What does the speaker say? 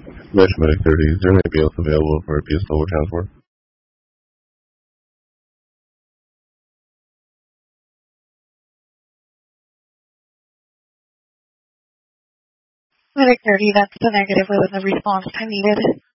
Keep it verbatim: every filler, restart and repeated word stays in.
Mesh Medic thirty, is there an ambulance available for abuse level transport? Medic thirty, that's the negative with the response time needed.